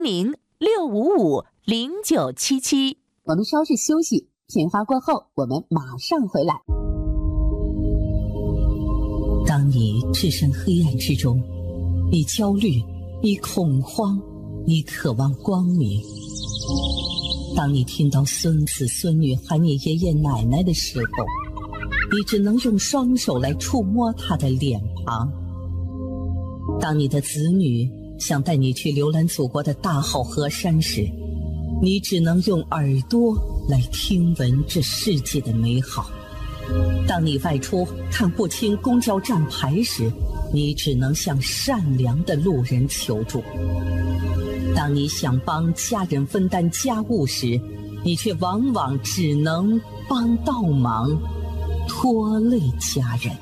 065500977。 我们稍事休息，片花过后，我们马上回来。当你置身黑暗之中，你焦虑，你恐慌，你渴望光明。当你听到孙子孙女喊你爷爷奶奶的时候，你只能用双手来触摸他的脸庞。当你的子女想带你去浏览祖国的大好河山时，你只能用耳朵来听闻这世界的美好。当你外出看不清公交站牌时，你只能向善良的路人求助。当你想帮家人分担家务时，你却往往只能帮倒忙，拖累家人。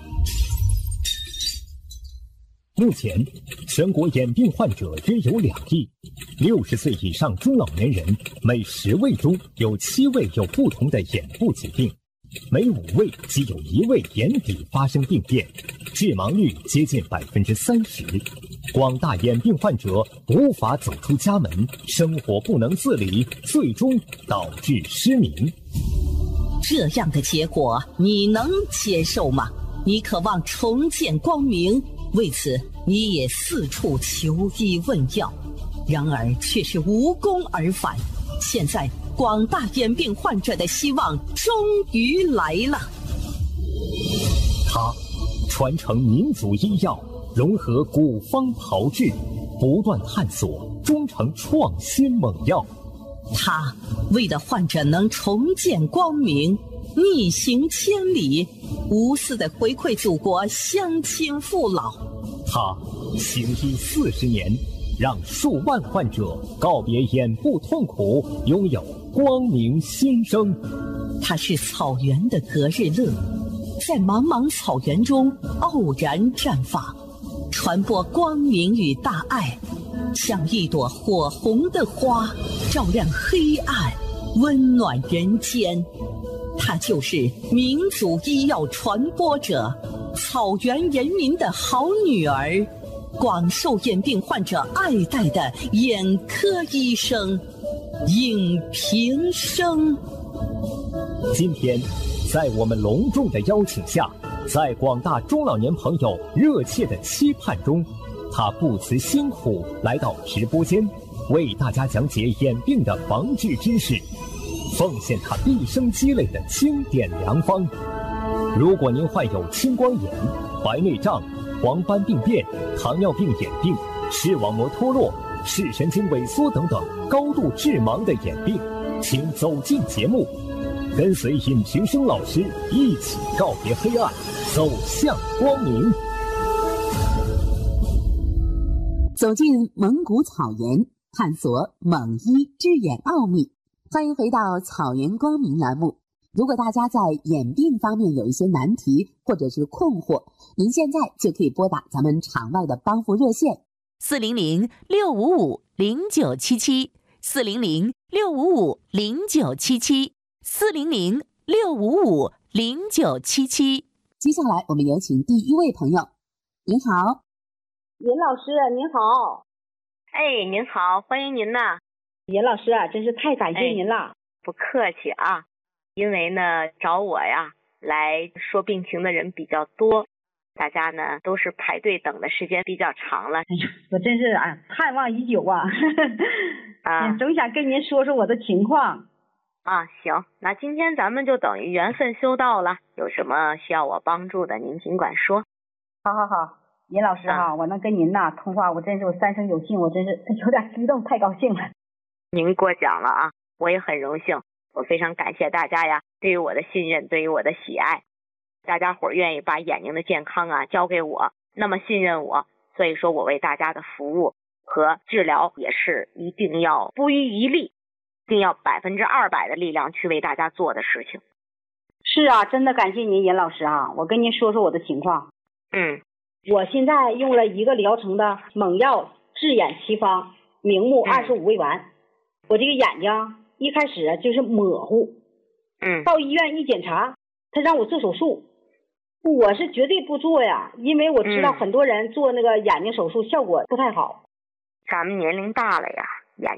目前，全国眼病患者约有2亿，60岁以上中老年人每10位中有7位有不同的眼部疾病，每5位即有1位眼底发生病变，致盲率接近30%。广大眼病患者无法走出家门，生活不能自理，最终导致失明。 这样的结果你能接受吗？你渴望重见光明，为此你也四处求医问药，然而却是无功而返。现在广大眼病患者的希望终于来了。 他传承民族医药，融合古方炮制，不断探索，终成创新猛药。 他为了患者能重见光明，逆行千里，无私的回馈祖国乡亲父老。 他行医40年，让数万患者告别眼部痛苦，拥有光明新生。 他是草原的隔日乐，在茫茫草原中傲然绽放，传播光明与大爱，像一朵火红的花，照亮黑暗，温暖人间。她就是民族医药传播者，草原人民的好女儿，广受眼病患者爱戴的眼科医生尹平生。 今天，在我们隆重的邀请下，在广大中老年朋友热切的期盼中，他不辞辛苦来到直播间，为大家讲解眼病的防治知识，奉献他毕生积累的经典良方。如果您患有青光眼、白内障、黄斑病变、糖尿病眼病、视网膜脱落、视神经萎缩等等高度致盲的眼病，请走进节目，跟随尹平生老师一起告别黑暗，走向光明。 走进蒙古草原，探索蒙医治眼奥秘。欢迎回到草原光明栏目。如果大家在眼病方面有一些难题或者是困惑，您现在就可以拨打咱们场外的帮扶热线 400-655-0977，400-655-0977。 接下来我们有请第一位朋友。您好， 尹老师您好。 哎，您好，欢迎您呐。 尹老师真是太感谢您了。 不客气啊，因为呢找我呀来说病情的人比较多，大家呢都是排队等的时间比较长了。 哎呦，我真是盼望已久啊。总想跟您说说我的情况。 行，那今天咱们就等于缘分修到了，有什么需要我帮助的您尽管说。 好，尹老师我能跟您通话，我真是我三生有幸，我真是有点激动，太高兴了。 您过奖了啊，我也很荣幸，我非常感谢大家呀对于我的信任，对于我的喜爱，大家伙愿意把眼睛的健康交给我，那么信任我，所以说我为大家的服务和治疗也是一定要不遗余力，一定要200%的力量去为大家做的事情。 是啊，真的感谢您尹老师我跟您说说我的情况。我现在用了一个疗程的猛药治眼奇方明目25味丸。我这个眼睛一开始就是模糊，到医院一检查，他让我做手术，我是绝对不做呀，因为我知道很多人做那个眼睛手术效果不太好。 咱们年龄大了呀，